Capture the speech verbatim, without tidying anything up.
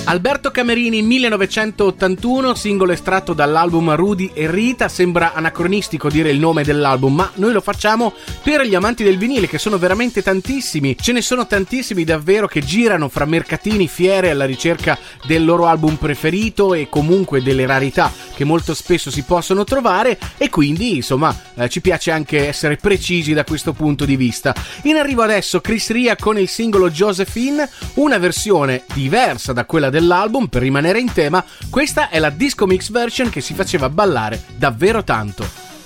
Alberto Camerini, millenovecentottantuno, singolo estratto dall'album Rudy e Rita. Sembra anacronistico dire il nome dell'album, ma noi lo facciamo per gli amanti del vinile, che sono veramente tantissimi. Ce ne sono tantissimi davvero che girano fra mercatini, fiere alla ricerca del loro album preferito e comunque delle rarità che molto spesso si possono trovare, e quindi insomma eh, ci piace anche essere precisi da questo punto di vista. In arrivo adesso Chris Ria con il singolo Josephine, una versione diversa da quella dell'album per rimanere in tema. Questa è la disco mix version che si faceva ballare davvero tanto.